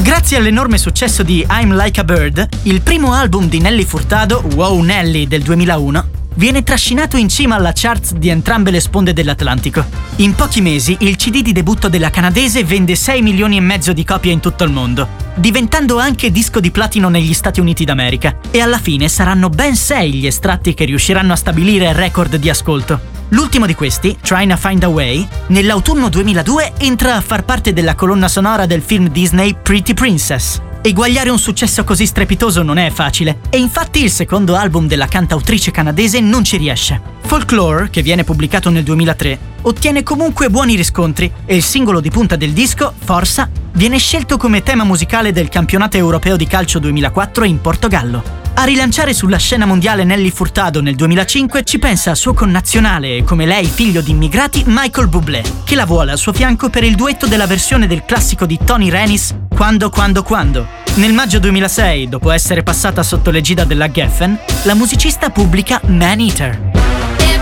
Grazie all'enorme successo di I'm Like a Bird, il primo album di Nelly Furtado, Wow Nelly del 2001, viene trascinato in cima alla charts di entrambe le sponde dell'Atlantico. In pochi mesi il CD di debutto della canadese vende 6 milioni e mezzo di copie in tutto il mondo, diventando anche disco di platino negli Stati Uniti d'America, e alla fine saranno ben 6 gli estratti che riusciranno a stabilire il record di ascolto. L'ultimo di questi, Trying to Find a Way, nell'autunno 2002 entra a far parte della colonna sonora del film Disney Pretty Princess. Eguagliare un successo così strepitoso non è facile, e infatti il secondo album della cantautrice canadese non ci riesce. Folklore, che viene pubblicato nel 2003, ottiene comunque buoni riscontri e il singolo di punta del disco, Forza, viene scelto come tema musicale del campionato europeo di calcio 2004 in Portogallo. A rilanciare sulla scena mondiale Nelly Furtado nel 2005 ci pensa suo connazionale e come lei figlio di immigrati Michael Bublé, che la vuole al suo fianco per il duetto della versione del classico di Tony Renis Quando. Nel maggio 2006, dopo essere passata sotto l'egida della Geffen, la musicista pubblica Man Eater.